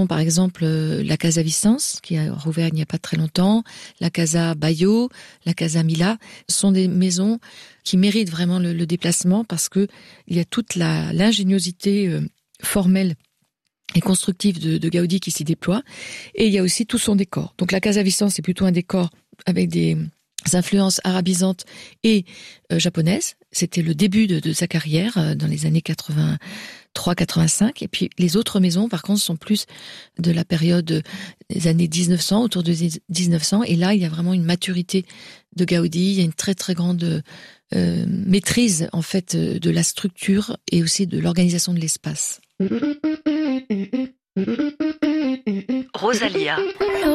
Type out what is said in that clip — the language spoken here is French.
maisons, par exemple, la Casa Vicence, qui a rouvert il n'y a pas très longtemps, la Casa Bayo, la Casa Mila, sont des maisons qui méritent vraiment le déplacement parce que il y a toute l'ingéniosité formelle et constructive de Gaudi qui s'y déploie, et il y a aussi tout son décor. Donc la Casa Vicence, c'est plutôt un décor avec des influences arabisantes et japonaises. C'était le début de sa carrière dans les années 83-85. Et puis les autres maisons, par contre, sont plus de la période des années 1900, autour de 1900. Et là, il y a vraiment une maturité de Gaudi. Il y a une très très grande maîtrise en fait de la structure et aussi de l'organisation de l'espace. Rosalia.